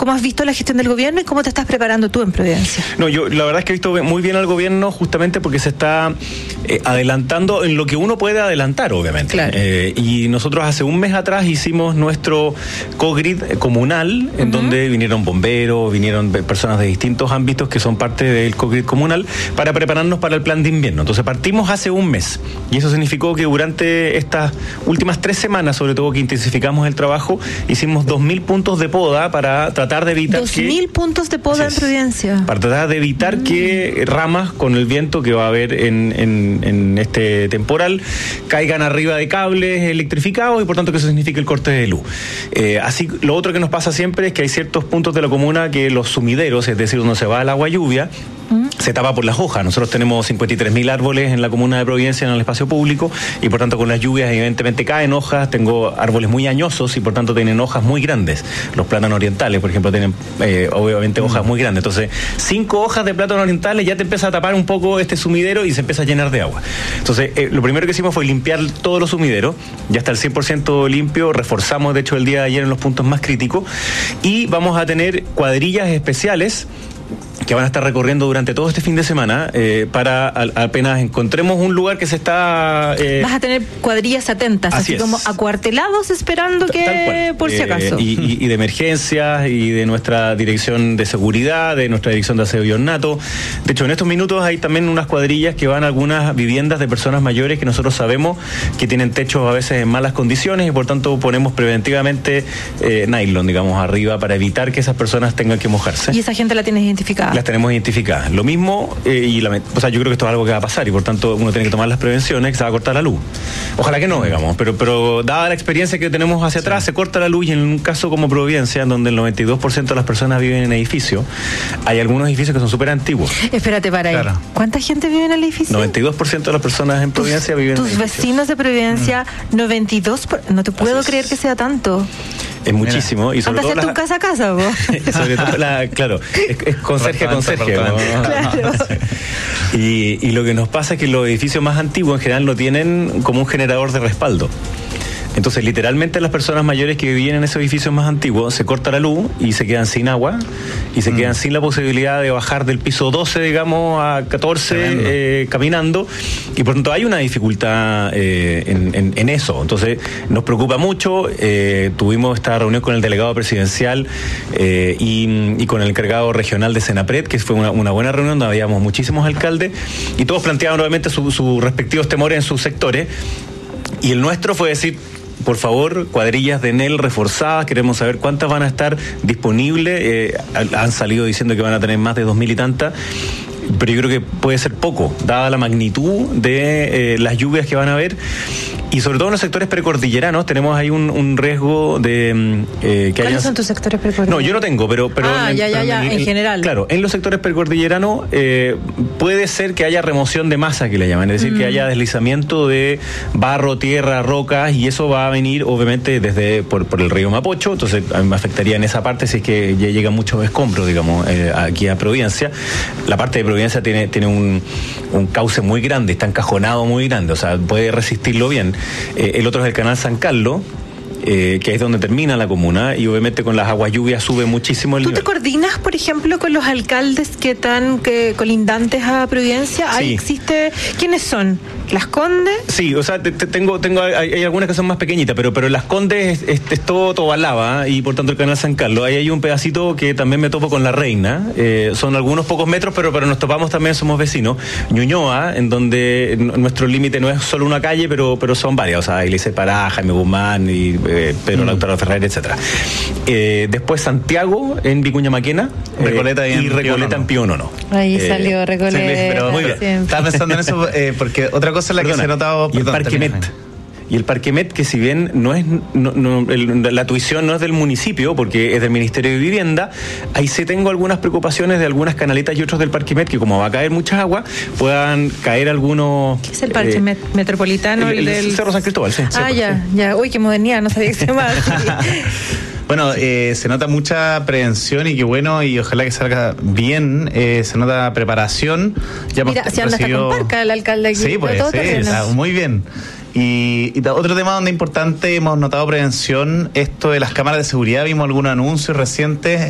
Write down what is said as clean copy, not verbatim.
cómo has visto la gestión del gobierno y cómo te estás preparando tú en Providencia. No, yo la verdad es que he visto muy bien al gobierno justamente porque se está adelantando en lo que uno puede adelantar, obviamente. Claro. Y nosotros hace un mes atrás hicimos nuestro COGRID comunal, en donde vinieron bomberos, vinieron personas de distintos ámbitos que son parte del COGRID comunal para prepararnos para el plan de invierno. Entonces partimos hace un mes y eso significó que durante estas últimas 3 semanas, sobre todo que intensificamos el trabajo, hicimos 2.000 puntos de poda para tratar de evitar 2.000 puntos de poda en Providencia. Para tratar de evitar que ramas con el viento que va a haber en este temporal caigan arriba de cables electrificados y por tanto que eso signifique el corte de luz. Así, lo otro que nos pasa siempre es que hay ciertos puntos de la comuna que los sumideros, es decir, donde se va el agua lluvia, se tapa por las hojas. Nosotros tenemos 53.000 árboles en la comuna de Providencia en el espacio público y por tanto con las lluvias evidentemente caen hojas. Tengo árboles muy añosos y por tanto tienen hojas muy grandes. Los plátanos orientales, por ejemplo, tienen obviamente hojas muy grandes. Entonces 5 hojas de plátanos orientales ya te empieza a tapar un poco este sumidero y se empieza a llenar de agua. Entonces lo primero que hicimos fue limpiar todos los sumideros. Ya está el 100% limpio. Reforzamos de hecho el día de ayer en los puntos más críticos y vamos a tener cuadrillas especiales que van a estar recorriendo durante todo este fin de semana para apenas encontremos un lugar que se está... Vas a tener cuadrillas atentas, así como acuartelados esperando que por si acaso. Y de emergencias y de nuestra dirección de seguridad, de nuestra dirección de aseo y ornato. De hecho, en estos minutos hay también unas cuadrillas que van a algunas viviendas de personas mayores que nosotros sabemos que tienen techos a veces en malas condiciones y por tanto ponemos preventivamente nylon, digamos, arriba para evitar que esas personas tengan que mojarse. ¿Y esa gente la tienes identificada? Las tenemos identificadas. Lo mismo, o sea, yo creo que esto es algo que va a pasar y por tanto uno tiene que tomar las prevenciones, que se va a cortar la luz. Ojalá que no, digamos, pero dada la experiencia que tenemos hacia atrás, se corta la luz y en un caso como Providencia, en donde el 92% de las personas viven en edificios, hay algunos edificios que son súper antiguos. Espérate, para ahí. Claro. ¿Cuánta gente vive en el edificio? 92% de las personas en Providencia viven en edificios. Tus vecinos de Providencia, 92%, no te puedo creer que sea tanto. Es muchísimo. Y sobre todo tu casa a casa, vos. Sobre todo claro, es conserje a conserje. Claro. Y lo que nos pasa es que los edificios más antiguos en general no tienen como un generador de respaldo. Entonces, literalmente las personas mayores que vivían en esos edificios más antiguos se corta la luz y se quedan sin agua y se quedan sin la posibilidad de bajar del piso 12, digamos, a 14 caminando y por tanto hay una dificultad en eso. Entonces, nos preocupa mucho. Tuvimos esta reunión con el delegado presidencial y con el encargado regional de Senapred, que fue una buena reunión donde habíamos muchísimos alcaldes y todos planteaban nuevamente sus respectivos temores en sus sectores y el nuestro fue decir: por favor, cuadrillas de Enel reforzadas, queremos saber cuántas van a estar disponibles. Han salido diciendo que van a tener más de 2.000 y tantas, pero yo creo que puede ser poco, dada la magnitud de las lluvias que van a haber. Y sobre todo en los sectores precordilleranos tenemos ahí un riesgo de ¿Cuáles son tus sectores precordilleranos? No, yo no tengo, pero en general. Claro, en los sectores precordilleranos puede ser que haya remoción de masa, que le llaman, es decir, que haya deslizamiento de barro, tierra, rocas, y eso va a venir obviamente por el río Mapocho. Entonces a mí me afectaría en esa parte si es que ya llega mucho escombro, digamos, aquí a Providencia. La parte de Providencia tiene un cauce muy grande, está encajonado muy grande, o sea, puede resistirlo bien. El otro es el canal San Carlos, que es donde termina la comuna, y obviamente con las aguas lluvias sube muchísimo el nivel. ¿Tú te coordinas, por ejemplo, con los alcaldes que están colindantes a Providencia? Sí. Ahí existe. ¿Quiénes son? ¿Las Condes? Sí, o sea, hay algunas que son más pequeñitas, pero Las Condes es todo Tobalaba, y por tanto el canal San Carlos. Ahí hay un pedacito que también me topo con La Reina. Son algunos pocos metros, pero nos topamos también, somos vecinos. Ñuñoa, en donde nuestro límite no es solo una calle, pero son varias. O sea, Iglesia Pará, Jaime Guzmán y Pedro Lautaro Ferrer, etcétera. Después Santiago en Vicuña Maquena, Recoleta y Recoleta en Pío Nono. Ahí salió Recoleta. Pero muy bien. Estaba pensando en eso porque otra cosa es la que se ha notado. Y el Parque Met. Y el Parque Met, que si bien la tuición no es del municipio, porque es del Ministerio de Vivienda, ahí sí tengo algunas preocupaciones de algunas canaletas y otros del Parque Met, que como va a caer mucha agua, puedan caer algunos... ¿Qué es el Parque Met? ¿Metropolitano? El del Cerro San Cristóbal, sí. Ya. Uy, qué modernidad, no sabía que se llamaba así. Bueno, se nota mucha prevención y qué bueno, y ojalá que salga bien. Se nota preparación. Mira, si anda hasta con Parca el alcalde aquí. Sí, pues sí, está muy bien. Y otro tema donde importante hemos notado prevención, esto de las cámaras de seguridad, vimos algunos anuncios recientes